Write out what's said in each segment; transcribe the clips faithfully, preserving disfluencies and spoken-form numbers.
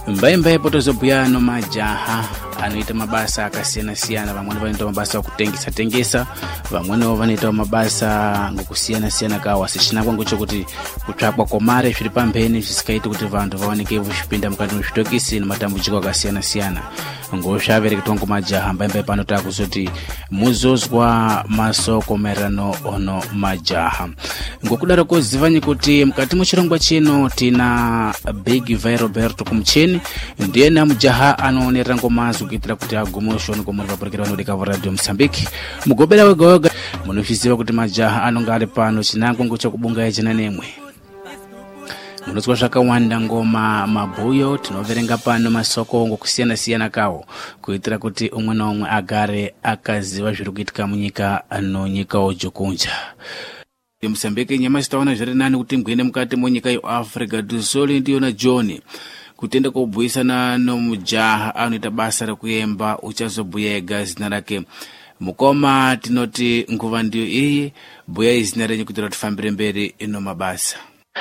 Mbaimba potozobuyano majaha anoita mabasa akasiyana siyana. Vamweni vanoita mabasa okutengesa tengesa, vamweni vanoita mabasa ngokusiyana siyana kawo. Asichina kwangu chokuti kutsvakwa komare zviri pambeni zvisikaiti kuti vantu vaoneke vachipinda mukati mezvitokisi nematambudziko akasiyana siyana. Ngozvavereketwa ngomajaha mbaimba pano takuzoti muzozwa masoko maererano ono majaha. Ngokudaro kozivanyi kuti mukati muchirongwa chino tina Big Vai Roberto kumucheni, ndiye na mujaha anoonera ngomazo kuitira kuti agomoshoni komuri vaporekera vanodeka va Radio Mozambique. Mugobera wega wega munozviziva kuti majaha anonga ari pano chinango ngochakubunga yachina nemwe. Munozwa zvakawanda ngoma mabhuyo tinoverenga pano masoko ngokusiyana siyana kawo kuitira kuti umwe naumwe agare akaziva zviri kuitika munyika nonyika ojokunja. Mozambique nyama sitaona zviri nani kuti mgwene mukati munyika yeAfrica Dusoli ndiyona John kutenda kubuyisana nomujaha anoita basa rekuyemba uchazobhuya ega zina rake. Mukoma tinoti nguva ndiyo iyi, buya izina renyu kuti tifambire mberi ino mabasa.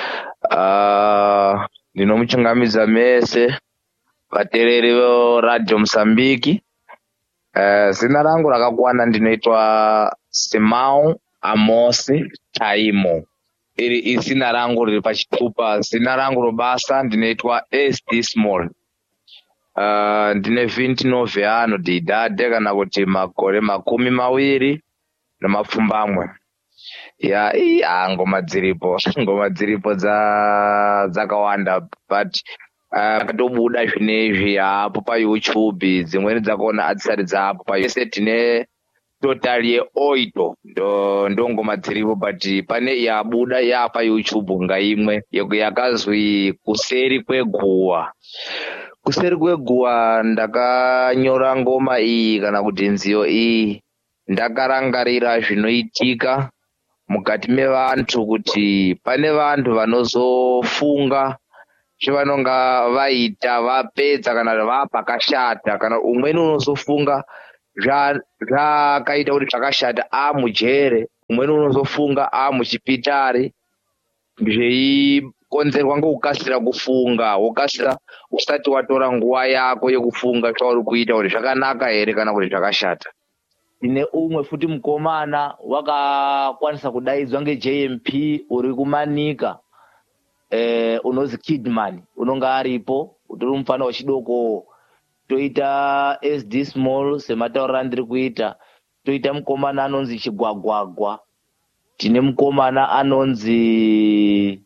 Uh, ndinomuchungamiza mese vatereri ve Radio Mozambique. Uh, zina rangu rakakwana ndinoitwa Simão Amosi Taimo. Iri izina rangu riri pachitupa. Zina rangu robasa ndinoitwa S D Small. Uh, ndine veintinove ano diidade kana kuti makore makumi mawiri namapfumbamwe. Ya iya ngoma dziripo ngoma dziripo dza dzakawanda but uh, katobuda zvinezvi hapo pa YouTube, dzimweni dzakona adzisati dzapo pa YouTube. Tine total ye oito ndo ndo ngoma dziripo but pane yabuda ya pa YouTube ngaimwe yakazwi kuseri kweguwa. Kuseri kweguwa ndakanyora ngoma iyi kana kuti nziyo iyi ndakarangarira zvinoitika mukati mevantu, kuti pane vantu vanozofunga zvavanonga vaita vapedza kana vapakashata, kana umweni unozofunga zvakaita kuti zvakashata amujere, umweni unozofunga amuchipitari, zveikonzerwa ngokukasira kufunga. Wokasira usati watora nguva yako yekufunga zvauri kuita kuti zvakanaka here kana kuti zvakashata. Ine umwe futi mukomana wakakwanisa kudaidzwa ngeJ M P uri kumanika, eh unozi Kidman, unonga aripo utori mufana wechidoko. Toita S D Small semataurira ndiri kuita. Toita mukomana anonzi Chigwagwagwa. Tine mukomana anonzi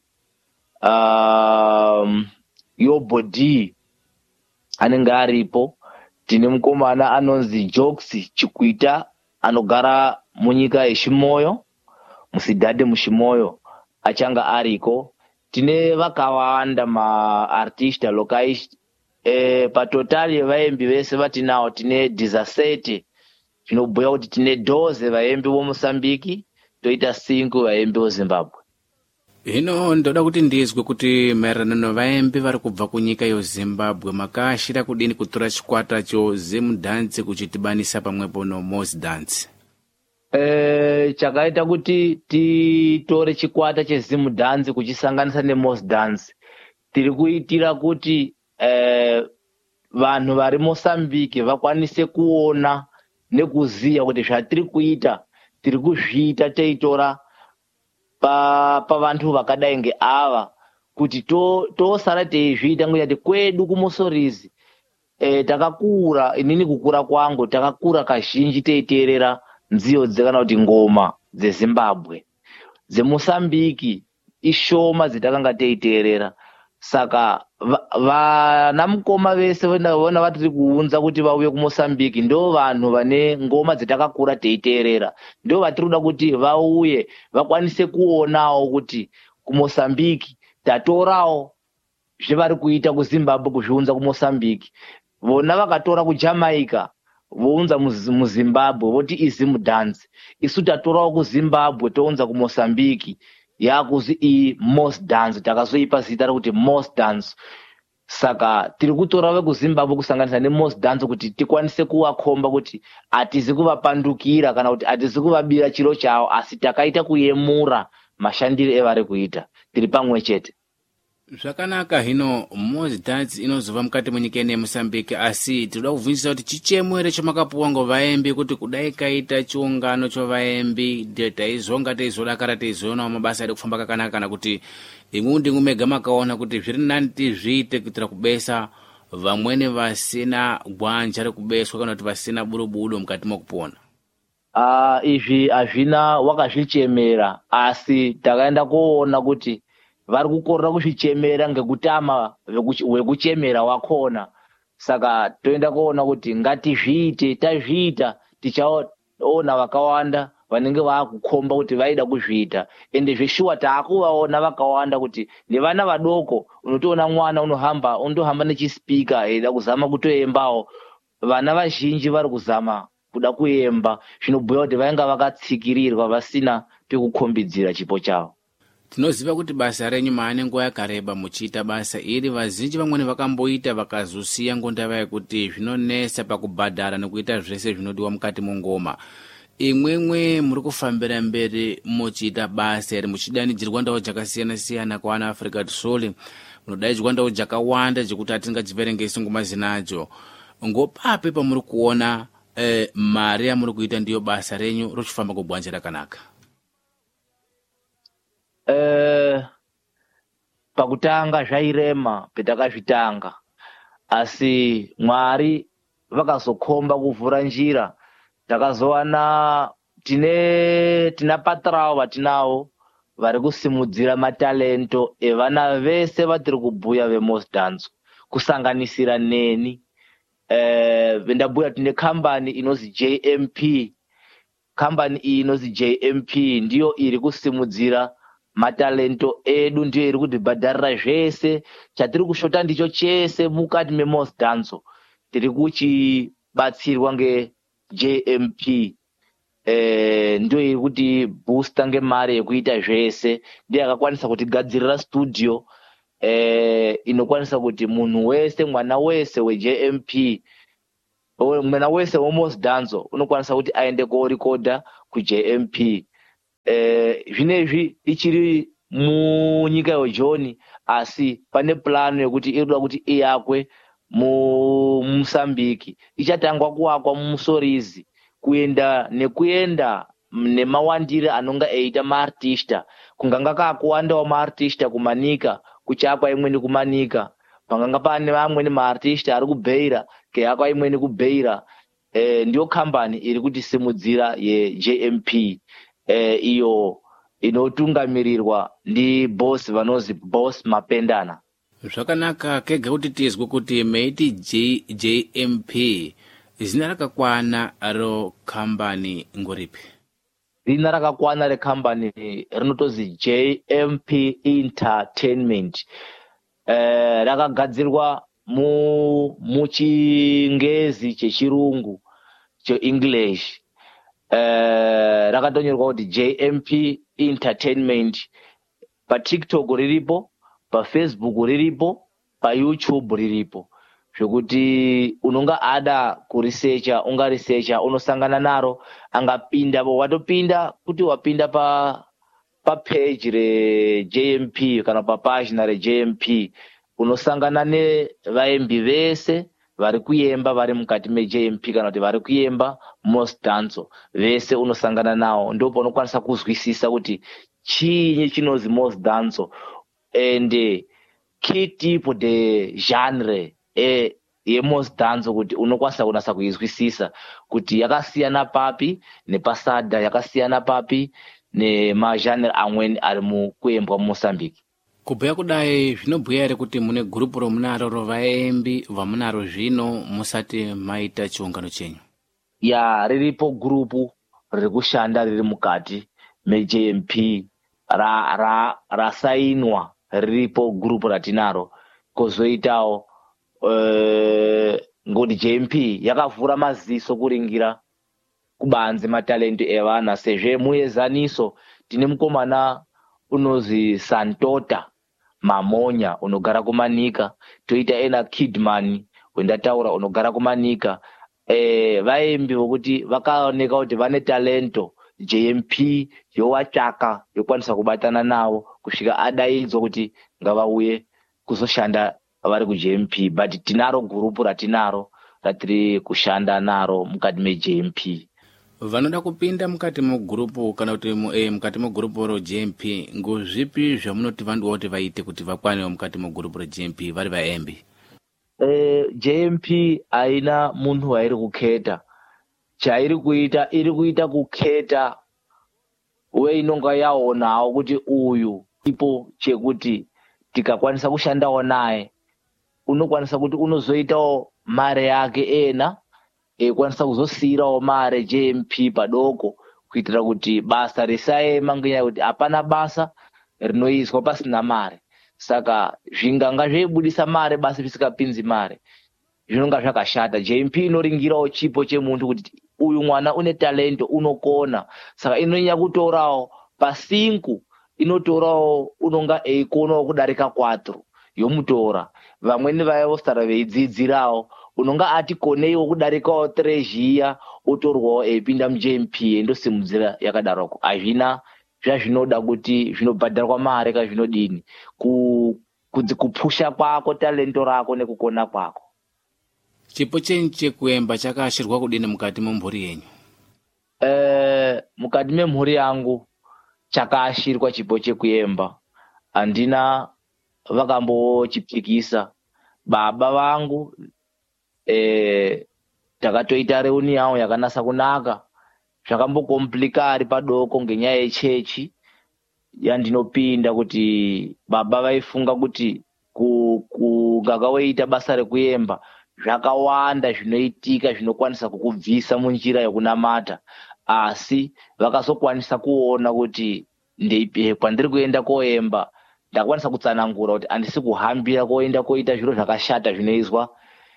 um, Yobodi anenge aripo. Tine mukomana anonzi Jokes Chikwita anogara munyika yeshimoyo, musidhadhe mushimoyo, achanga ariko. Tine vakawanda ma artista lokaist. E, patotali vaembi vese vatinawo tine dezasete, zvinobhuya kuti tine doze vaembi vo Mozambique, toita cinco vaembi vo Zimbabwe. Hino ndoda kuti ndizwe kuti maererano nevaembi vari kubva kunyika yeZimbabwe makashira kudini kutora chikwata cho Zim Dance kuchitibanisa pamwepo no Mos Dance? Eh, chakaita kuti titore chikwata cheZim Dance kuchisanganisa neMos Dance, tiri kuitira kuti eh, vanhu vari Mozambique vakwanise kuona nekuziya kuti zvatiri kuita tiri kuzviita teitora pa pavantu vakadai ngeava, kuti to tosara teizviita ngoti kwedu kuMosorizi eh takakura, inini kukura kwangu takakura kazhinji teiterera nziyo dzekana kuti ngoma dzeZimbabwe. DzeMozambique ishoma dzitakanga teiterera. Saka vana mukoma vese vona vatiri kuunza kuti vauye kuMozambique ndo vanhu vane ngoma dzitakakura teiterera, ndo vatiri kuda kuti vauye vakwanise kuonawo kuti kuMozambique tatorawo zvevari kuita kuZimbabwe kuzviunza kuMozambique. Vona vakatora kuJamaica vounza muZimbabwe voti iZim Dance, isu tatorawo kuZimbabwe tounza kuMozambique yakuzi i Mos Dance, takazoipa zita rekuti Mos Dance. Saka tiri kutora vekuZimbabwe kusanganisa neMos Dance kuti tikwanise kuvakomba kuti atizi kuvapandukira kana kuti atizi kuvabira chiro chavo, asi takaita kuyemura mashandiro evari kuita, tiri pamwe chete. Zvakanaka. Hino Mozi Dance inozova mukati mwenyika ine Mozambique, asi tinoda kubvunzisa kuti chichemo ere chamakapuwa ngovaembi kuti kudai kaita chiungano chovaembi taizonga teizodakara teizoonawo mabasa ari kufamba kakanaka, kana kuti imwe ndimwe mega makaona kuti zviri nani tizviite kuitira kubesa vamwene vasina gwanja rekubeswa kana kuti vasina burubudo mukati mwakupona? Uh, izvi hazvina wakazvichemera, asi takaenda kuona kuti vari kukorera kuzvichemera ngekutama wekuchemera wakona. Saka toenda kuona kuti ngatizviite, tazviita tichaona vakawanda vanenge vakukomba kuti vaida kuzviita, ende zveshuwa taakuvaona vakawanda kuti nevana vadoko unotoona mwana unohamba undohamba nechispika eida kuzama kutoembawo. Vana vazhinji vari kuzama kuda kuemba, zvinobhuya kuti vainga vakatsikirirwa vasina pekukombidzira chipo chavo. Tinoziva kuti basa renyu maane nguva yakareba muchiita basa iri, vazhinji vamwene vakamboita vakazosiya ngondava yekuti zvinonesa pakubhadhara nekuita zvese zvinodiwa mukati mongoma. Imwemwe muri kufambira mberi muchiita basa iri, muchidanidzirwa ndau dzakasiyana siyana kuana Africa Soul, munodaidzwa ndau dzakawanda dzekuti atingadziverengesi ngomazina adzo. Ngopapi pamuri kuona eh, mari yamuri kuita ndiyo basa renyu rochifamba kugwanja rakanaka? Eh, pakutanga zvairema petakazvitanga, asi Mwari vakazokomba kuvhura njira. Takazowana tine tina patrao vatinawo vari kusimudzira matalento evana vese vatiri kubhuya veMozi Dance kusanganisira neni. Eh, vendabhuya tine kambani inozi J M P. Kambani iyi inozi J M P ndiyo iri kusimudzira matalento edu, ndiyo iri kutibhadharira zvese chatiri kushota ndicho chese mukati meMozi Dance. Tiri kuchibatsirwa nge J M P. Eh, ndiyo iri kuti booster ngemari yekuita zvese, ndiyo yakakwanisa kutigadzirira studio eh, inokwanisa kuti munhu wese, mwana wese we J M P, mwana wese weMozi Dance unokwanisa kuti aende korekoda ku J M P. Eh, zvinezvi ichiri munyika yeJoni, asi pane plano yekuti inoda kuti iyakwe mu Mozambique. Ichatangwa kuwakwa muMusorizi kuenda nekuenda nemawandire anonga eita maartista. Kunganga kakuwandawo maartista kumanika, kuchakwa imweni kumanika. Panganga pane vamweni maartista ari kubeira keakwa imweni kubeira. Eh, ndiyo kambani iri kutisimudzira ye J M P. Eh, iyo inotungamirirwa ndi boss vanozi Boss Mapendana. Zvakanaka kega kuti tizwe kuti meiti J, JMP zina rakakwana ro kambani ngoripi? Zina rakakwana rekambani rinotozi J M P Entertainment. Eh, rakagadzirwa mu muchingezi chechirungu cho English. Eh, rakatonyorwa kuti J M P Entertainment. Pa TikTok riripo, pa Facebook riripo, pa YouTube riripo. Zvokuti unonga ada kurisecha, unga researcha, unosangana naro, angapinda, watopinda, kuti wapinda pa pa page re J M P, kana pa pagina re J M P, unosangana ne vaembi vese vari kuyemba vari mukati me J M P, kana kuti vari kuyemba Mozi Dance vese unosangana nawo. Ndipo unokwanisa kuzwisisa kuti chinyi chinozi Mozi Dance and key tipo de genre e yeMozi Dance, kuti unokwanisa kunasa kuizwisisa kuti yakasiyana papi nepasada, yakasiyana papi nemagenre amweni ari mukuembwa muMozambique. Kubhuya kudai zvinobhuya ere kuti mune gurupu romunaro rovaembi vamunaro zvino musati maita chiungano chenyu? Ya, riripo gurupu riri kushanda riri mukati me J M P ra ra rasainwa, riripo gurupu ratinaro. Kozoitawo uh, ngoti J M P yakavhura maziso kuringira kubanze matalento evana, sezve muezaniso tine mukomana unozi Santota Mamonya unogara kumanika, toita ena Kidman wendataura unogara kumanika. Eh, vaembi vokuti vakaoneka kuti vane talento, J M P yowatsvaka yokwanisa kubatana nawo kusvika adaidzwa kuti ngavauye kuzoshanda vari ku J M P, but tinaro gurupu ratinaro ratiri kushanda naro mukati me J M P. Vanoda kupinda mukati mugurupu kana kuti eh, mukati mugurupu ro J M P ngozvipi zvamunoti vandu kuti vaite kuti vakwanewo mukati mugurupu ro J M P vari vaembi? Eh, J M P aina munhu wairi kuketa, chairi kuita iri kuita kuketa we inonga yaonawo kuti uyu ipo chekuti tikakwanisa kushandawo naye unokwanisa kuti unozoitawo mare yake ena ekwanisa kuzosiyirawo mare J M P padoko kuitira kuti basa risaema ngenyaya kuti hapana basa rinoizwa pasina mare. Saka zvinganga zveibudisa mare basi zvisikapinzi mare zvinonga zvakashata. J M P inoringirawo chipo chemuntu kuti uyu mwana une talento unokona, saka inonyanya kutorawo pasinku inotorawo unonga eikonawo kudarika kwatro yomutora. Vamweni vaya vosara veidzidzirawo unonga ati koneiwo kudarikawo trezhiya otorwawo eipinda mu J M P endosimudzira yakadaroko. Hazvina zvazvinoda kuti zvinobhadharwa mare ka zvinodini ku kupusha kwako talento rako nekukona kwako. Chipo chenyu chekuemba chakaashirwa kudini mukati memhuri yenyu? Eh, mukati memhuri yangu chakaashirwa chipo chekuemba. Andina vakambochipikisa. Baba vangu eh takatoita reuni yawo yakanasa kunaka. Zvakambokomplika ari padoko ngenyaya yechechi yandinopinda kuti baba vaifunga kuti kungakaweita basa rekuemba zvakawanda zvinoitika zvinokwanisa kukubvisa munjira yekunamata, asi vakazokwanisa kuona kuti ndeipe kwandiri kuenda koemba ndakwanisa kutsanangura kuti andisi kuhambira koenda koita zviro zvakashata zvinoizwa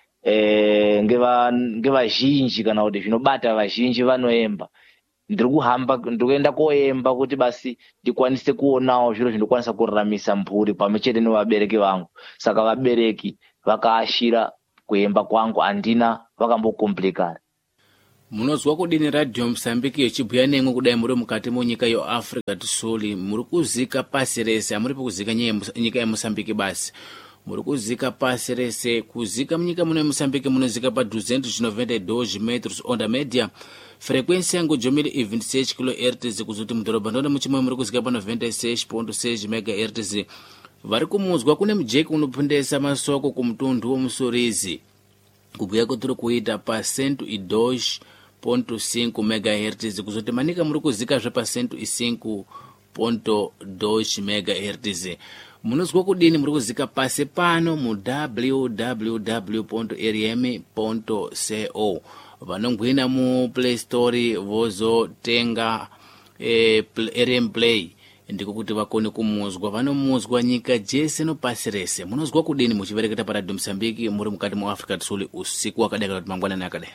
eh ngeva ngevazhinji kana kuti zvinobata vazhinji vanoemba. Ndiri kuhamba ndikuenda koemba kuti basi ndikwanise kuonawo zviro zvinokwanisa kuraramisa mhuri pamwechete nevabereki vangu. Saka vabereki vakaashira kuemba kwangu, andina vakambokomplika. Munozwa kudini Radio Msambiki yechibhuya nemwe kudai muri mukati munyika yo Africa tisoli, muri kuzika pasi rese, amuri kuzika nyika ya Msambiki basi. Muri kuzika pasi rese, kuzika mnyika muno Msambiki munozika pa duzentos e noventa e dois metros onda média. Frequência yangu jomili e vinte e seis kilohertz kuzuti mdoroba ndona muchimwe muri kuzika pa noventa e seis ponto seis megahertz. Vari kumuzwa kune mjeki unopundesa masoko kumtundu wa Musorizi. Kubuya kuturu kuita pa cento e dois ponto cinco megahertz kuzuti manika muri kuzika zve pa cento e cinco ponto dois megahertz. Munozwa kudini muri kuzika pasi pano mu w w w ponto r m ponto co. Vanongwina mu Play Store vozo tenga eh, R M Play ndiko kuti vakone kumuzwa. Vanomuzwa nyika jese no pasi rese. Munozwa kudini muchivereketa pa Radio Msambiki muri mukati mu Africa tisoli usiku wakadeka kuti mangwana nakade.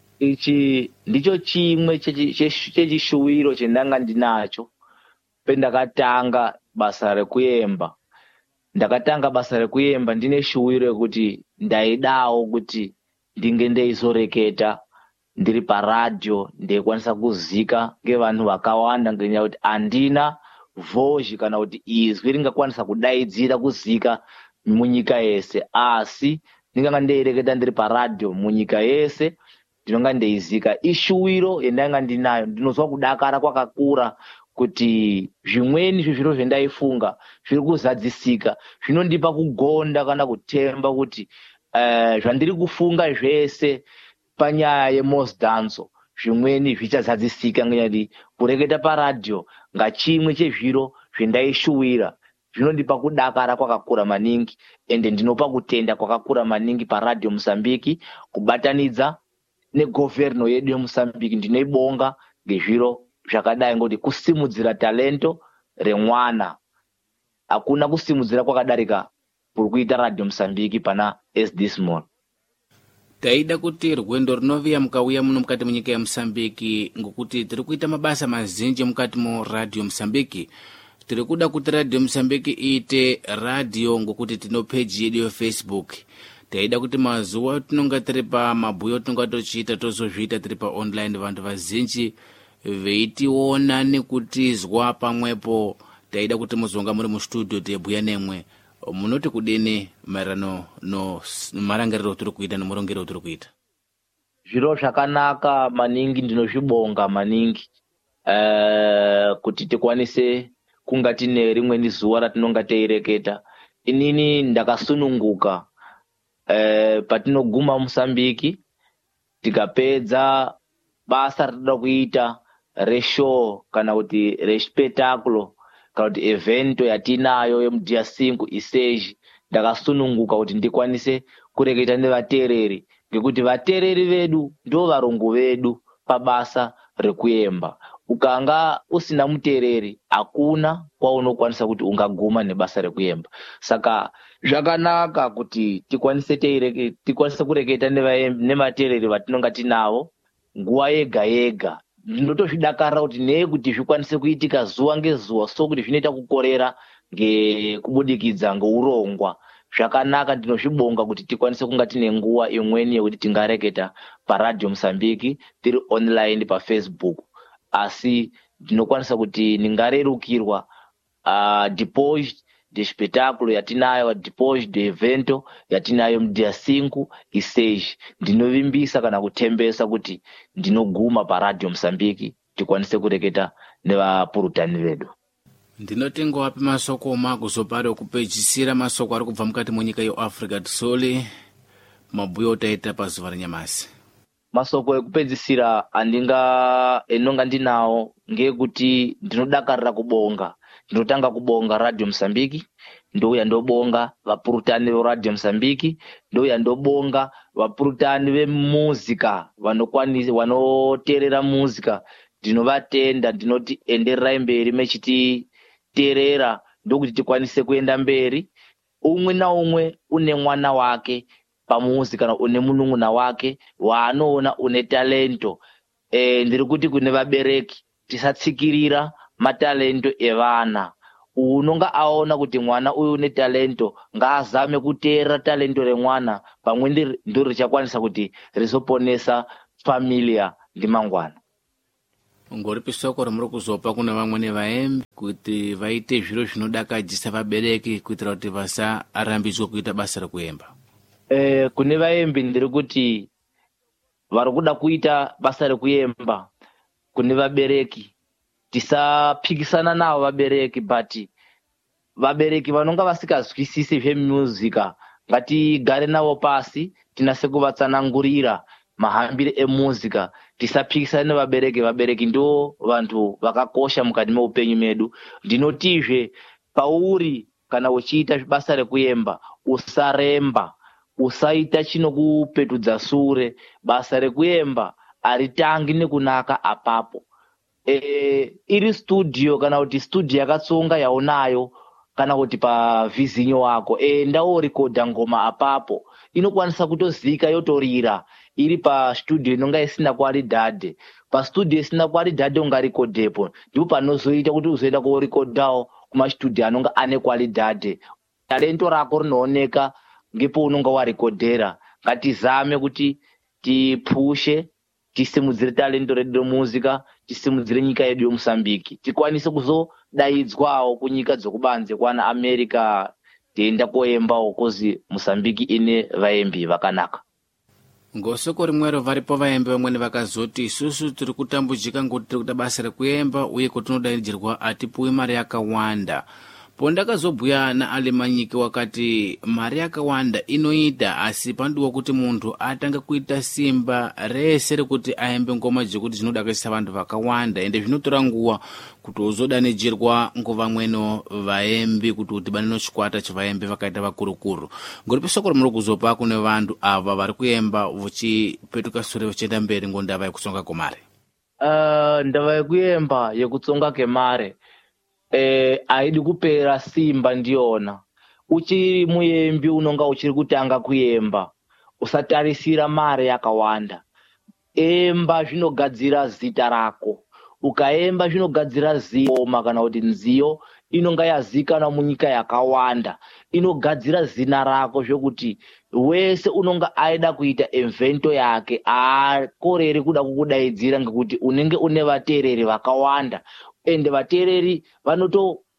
Ichi ndicho chimwe chechishuwiro chendanga ndinacho pendakatanga basa rekuyemba. Ndakatanga basa rekuyemba ndine shuwiro yekuti ndaidawo kuti ndinge ndeizoreketa ndiri pa radio ndekwanisa kuzika ngevanhu vakawanda ngenyaya kuti andina vozhi kana kuti izwi ringakwanisa kudaidzira kuzika munyika yese, asi ndinganga ndeireketa ndiri pa radio munyika yese ndinonga ndeizika. Ishuwiro yendanga ndinayo, ndinozwa kudakara kwakakura kuti zvimweni zvezviro zvendaifunga zviri kuzadzisika, zvinondipa kugonda kana kutemba kuti uh, zvandiri kufunga zvese panyaya yeMos Dance zvimweni zvichazadzisika ngenyaya kureketa paradio ngachimwe chezviro zvendaishuwira. Zvinondipa kudakara kwakakura maningi ende ndinopa kutenda kwakakura maningi paradio Msambiki kubatanidza negoverno yedu yeMsambiki. Ndinoibonga ngezviro zvakadai ngoti kusimudzira talento remwana. Hakuna kusimudzira kwakadarika kuri kuita Radio Msambiki pana S D Small. Taida kuti rwendo rinovia mukauya muno mukati munyika ya Msambiki ngokuti tiri kuita mabasa mazinji mukati mu Radio Msambiki. Tiri kuda kuti Radio Msambiki iite radio ngokuti tino page yedu ya Facebook. Taida kuti mazuwa tinonga tiri pa mabhuyo tinonga tochiita tozozviita tiri pa online vantu vazinji veitiona nekutizwa pamwepo. Taida kuti muzonga muri mu studio tebhuya nemwe munoti kudini maererano no marangariro turi kuita nomurongero turi kuita? Zviro zvakanaka maningi, ndinozvibonga maningi uh, kuti tikwanise kunga tine rimweni zuwa ratinonga teireketa. Inini ndakasununguka uh, patinoguma Mosambiki tikapedza basa ratinoda kuita reshow kana kuti respectaculo kana kuti evento yatinayo yemudia cinco istage. Ndakasununguka kuti ndikwanise kureketa nevateereri, ngekuti vateereri vedu ndo varungu vedu pabasa rekuyemba. Ukanga usina muteereri hakuna kwaunokwanisa kuti ungaguma nebasa rekuyemba. Saka zvakanaka kuti tikwanise teireke tikwanise kureketa nemateereri vatinonga tinavo nguwa yega yega. Ndinotozvidakarira kuti nei kuti zvikwanise kuitika zuwa ngezuwa, so kuti zvinoita kukorera ngekubudikidza ngeurongwa. Zvakanaka, ndinozvibonga kuti tikwanise kunga tine nguwa imweni yekuti tingareketa paradio Mosambiki tiri online paFacebook, asi ndinokwanisa kuti ningarerukirwa uh, depois de espetáculo yatinayo, depois de evento yatinayo mudia cinco istage. Ndinovimbisa kana kutembesa kuti ndinoguma paradio Mosambiki tikwanise kureketa nevapurutani vedu. Ndinotenga wapi masoko makuzopari okupedzisira masoko ari kubva mukati munyika yeAfrica tisole mabhuyo taita pazuva ranyamasi? Masoko ekupedzisira andinga enonga ndinawo ngekuti ndinodakarira kubonga. Ndinotanga kubonga Radio Mosambiki, ndouya ndobonga vapurutani veRadio Mosambiki, ndouya ndobonga vapurutani vemuzika vanokwanisa vanoteerera muzika. Ndinovatenda, ndinoti endererai mberi mechiti terera ndokuti tikwanise kuenda mberi. Umwe naumwe une mwana wake pamuzi kana une munun'una wake waanoona une talento. E, ndiri kuti kune vabereki tisatsikirira matalento evana. Unonga aona kuti mwana uyu une talento, ngaazame kuteera talento remwana, pamwe ndiro richakwanisa kuti rizoponesa familia ndi mangwana. Ngori pisoko romuri kuzopa kuna vamwe vaembi kuti vaite zviro zvinodakadzisa vabereki kuitira kuti vasarambidzwa kuita basa rekuyemba? Eh, kune vaembi ndiri kuti vari kuda kuita basa rekuyemba, kune vabereki tisapikisana navo vabereki, but vabereki vanonga vasikazwisisi zvemuzika ngatigare navo pasi tinase kuvatsanangurira mahambire emuzika. Tisapikisana nevabereki. Vabereki ndo vantu vakakosha mukati meupenyu medu. Ndinotizve pauri kana uchiita basa rekuyemba usaremba, usaita chinokupetudza sure. Basa rekuyemba aritangi nekunaka apapo. E, iri studio kana kuti studio yakatsonga yaunayo kana kuti pavhizinyo wako, enda worekodha ngoma apapo. Inokwanisa kutozika yotorira iri pa studio inonga isina kwalidade. Pa studio isina kwalidade ungarekodhepo, ndipo panozoita kuti uzoenda korekodhawo kuma studio anonga ane kwalidade. Talento rako rinooneka ngepo unonga warekodhera. Ngatizame kuti tipushe, tisimudzire talento redu remuzika, tisimudzire nyika yedu yeMosambiki, tikwanise kuzodaidzwawo kunyika dzokubanze kwana America, tienda koembawo kozi Mosambiki ine vaembi vakanaka. Ngosoko rimwero varipo vaembi vamwene vakazoti isusu tiri kutambudzika ngoti tiri kuita basa rekuyemba uye kutinodairidzirwa atipuwe mari yakawanda. Pondakazobhuya naAlemanyike wakati mari yakawanda inoita, asi pandiwa kuti muntu atange kuita simba rese rekuti aembe ngoma dzekuti dzinodakadzisa vantu vakawanda, ende zvinotora nguwa kuti uzodanidzirwa nguvamweno vaembi kuti udhibane nochikwata chevaembi vakaita vakurukuru. Ngori pesoko rimuri kuzopa kune vantu ava vari kuemba vachipetuka sure vachienda mberi ngondava yekutsonga kwemare? Uh, ndava yekuyemba yekutsonga kwemare Eh, aidi kupera simba ndiona. Uchiri muembi unonga uchiri kutanga kuyemba, usatarisira mare yakawanda. Emba zvinogadzira zita rako. Ukaemba zvinogadzira zioma kana kuti nziyo inonga yazikana munyika yakawanda. Inogadzira zina rako zvokuti wese unonga aida kuita evento yake akoreri kuda kukudaidzira ngekuti unenge une vateereri vakawanda. Ende vateereri vanoto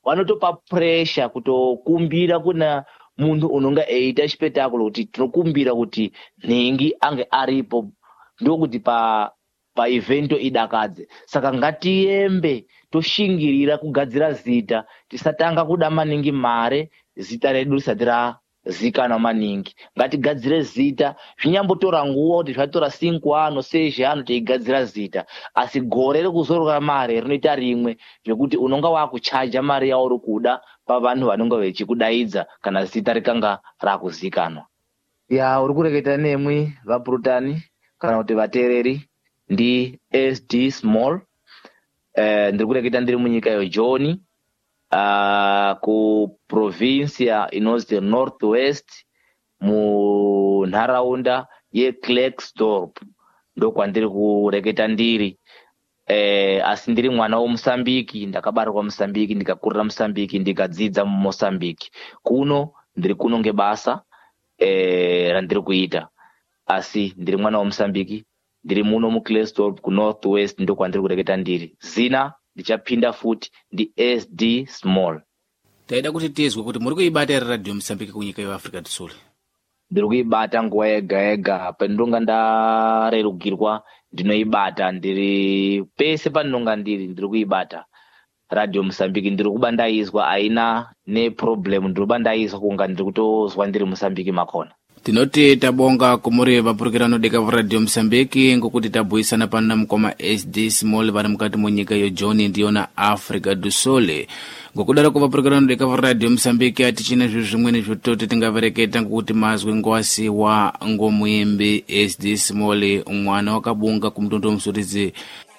vanotopa pressure kutokumbira kuna munhu unonga eita chipetakulo kuti tinokumbira kuti nhengi ange aripo ndokuti pa pa evento idakadze. Saka ngatiyembe toshingirira kugadzira zita, tisatanga kuda maningi mare zita redu risati razikanwa maningi. Ngatigadzire zita, zvinyambotora nguwa kuti zvatora cinco ano seizve ano teigadzira zita, asi gore rekuzoroka mare rinoita rimwe zvekuti unonga wakuchaja mare yauri kuda pavanhu vanonga vechikudaidza kana zita rikanga rakuzikanwa. Ya uri kureketa nemwi vapurutani kana kuti vateereri ndi S D Small. Eh, ndiri kureketa ndiri munyika yeJoni, uh, ku provincia inonzi Northwest mu nharaunda yeKlerksdorp ndo kwandiri kureketa ndiri. Eh, asi ndiri mwana woMosambiki, ndakabarwa Mosambiki, ndikakurira Mosambiki, ndikadzidza muMosambiki. Kuno ndiri kuno ngebasa eh, randiri kuita, asi ndiri mwana woMosambiki, ndiri muno muKlerksdorp ku Northwest ndo kwandiri kureketa ndiri. Zina ndichapinda futi ndi S D Small. Taida kuti tizwe kuti muri kuibata Radio Mosambiki kunyika yeAfrica du Sul. Ndiri kuibata nguwa yega yega pandonga ndarerukirwa ndinoibata, ndiri pese pandonga ndiri ndiri kuibata Radio Mosambiki. Ndiri kuba ndaizwa aina ne problem, ndiri kuba ndaizwa kunga ndiri kutozwa ndiri Mosambiki makona. Tinoti tabonga kumuri vapurukirano deka Radio Mosambiki ngokuti tabuyisana pana mkoma S D Small vari mukati munyika yeJoni ndiyona Africa du Sul. Ngokudara ku vapurukirano deka Radio Mosambiki atichina zvinhu zvimweni zvototi tingavereketa ngokuti mazwi ngwasi wa ngomuyimbi S D Small mwana wakabunga kumtondo musoridzi